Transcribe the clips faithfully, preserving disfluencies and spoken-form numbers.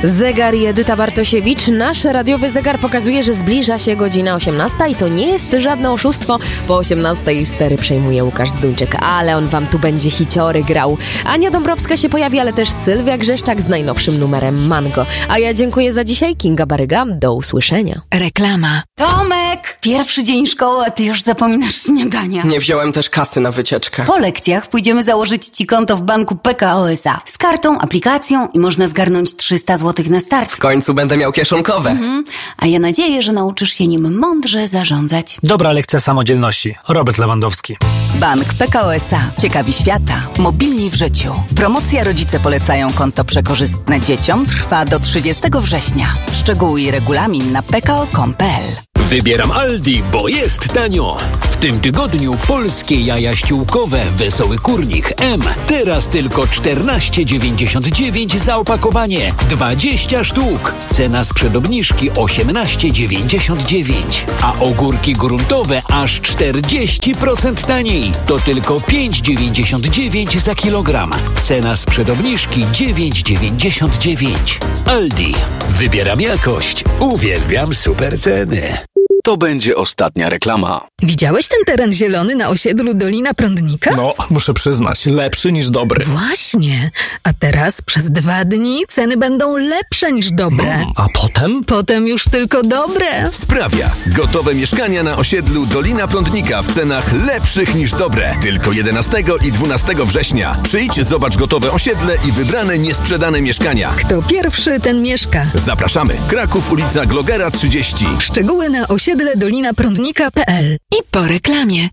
Zegar i Edyta Bartosiewicz. Nasz radiowy zegar pokazuje, że zbliża się godzina osiemnasta i to nie jest żadne oszustwo. Po osiemnastej stery przejmuje Łukasz Zduńczyk, ale on wam tu będzie hiciory grał. Ania Dąbrowska się pojawi, ale też Sylwia Grzeszczak z najnowszym numerem Mango. A ja dziękuję za dzisiaj. Kinga Baryga. Do usłyszenia. Reklama. Tomek! Pierwszy dzień szkoły, a ty już zapominasz śniadania. Nie wziąłem też kasy na wycieczkę. Po lekcjach pójdziemy założyć ci konto w banku P K O S A. Z kartą, aplikacją i można zgarnąć trzysta złotych na start. W końcu będę miał kieszonkowe. Mhm. A ja nadzieję, że nauczysz się nim mądrze zarządzać. Dobra lekcja samodzielności. Robert Lewandowski. Bank P K O S A. Ciekawi świata. Mobilni w życiu. Promocja Rodzice polecają konto przekorzystne dzieciom trwa do trzydziestego września. Szczegóły i regulamin na p k o kropka com kropka p l. Wybieram Aldi, bo jest tanio. W tym tygodniu polskie jaja ściółkowe Wesoły Kurnik M. Teraz tylko czternaście dziewięćdziesiąt dziewięć za opakowanie. dwadzieścia sztuk. Cena sprzed obniżki osiemnaście dziewięćdziesiąt dziewięć. A ogórki gruntowe aż czterdzieści procent taniej. To tylko pięć dziewięćdziesiąt dziewięć za kilogram. Cena sprzed obniżki dziewięć dziewięćdziesiąt dziewięć. Aldi. Wybieram jakość. Uwielbiam super ceny. To będzie ostatnia reklama. Widziałeś ten teren zielony na osiedlu Dolina Prądnika? No, muszę przyznać, lepszy niż dobry. Właśnie. A teraz przez dwa dni ceny będą lepsze niż dobre. Mm, a potem? Potem już tylko dobre. Sprawia. Gotowe mieszkania na osiedlu Dolina Prądnika w cenach lepszych niż dobre. Tylko jedenastego i dwunastego września. Przyjdź, zobacz gotowe osiedle i wybrane niesprzedane mieszkania. Kto pierwszy, ten mieszka. Zapraszamy. Kraków, ulica Glogera trzydzieści. Szczegóły na osiedle dolina prądnika kropka p l. I po reklamie.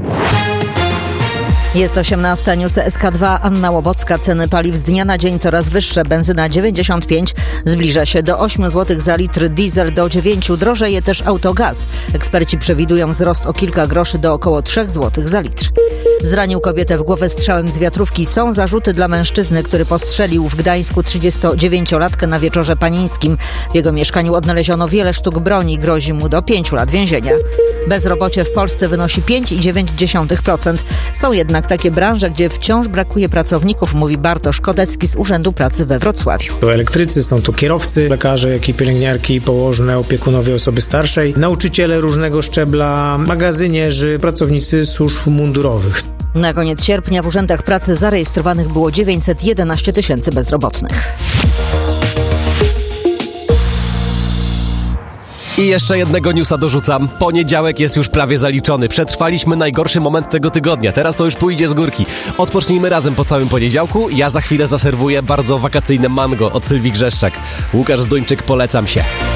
Jest osiemnasta, news S K dwa, Anna Łobocka. Ceny paliw z dnia na dzień coraz wyższe. Benzyna dziewięćdziesiąt pięć zbliża się do ośmiu złotych za litr, diesel do dziewięciu. Drożeje też autogaz. Eksperci przewidują wzrost o kilka groszy do około trzech złotych za litr. Zranił kobietę w głowę strzałem z wiatrówki. Są zarzuty dla mężczyzny, który postrzelił w Gdańsku trzydziestodziewięciolatkę na wieczorze panieńskim. W jego mieszkaniu odnaleziono wiele sztuk broni. Grozi mu do pięciu lat więzienia. Bezrobocie w Polsce wynosi pięć przecinek dziewięć procent. Są jednak takie branże, gdzie wciąż brakuje pracowników, mówi Bartosz Kodecki z Urzędu Pracy we Wrocławiu. To elektrycy, są to kierowcy, lekarze, jak i pielęgniarki, położne, opiekunowie osoby starszej, nauczyciele różnego szczebla, magazynierzy, pracownicy służb mundurowych. Na koniec sierpnia w urzędach pracy zarejestrowanych było dziewięćset jedenaście tysięcy bezrobotnych. I jeszcze jednego newsa dorzucam. Poniedziałek jest już prawie zaliczony. Przetrwaliśmy najgorszy moment tego tygodnia. Teraz to już pójdzie z górki. Odpocznijmy razem po całym poniedziałku. Ja za chwilę zaserwuję bardzo wakacyjne mango od Sylwii Grzeszczak. Łukasz Zduńczyk, polecam się.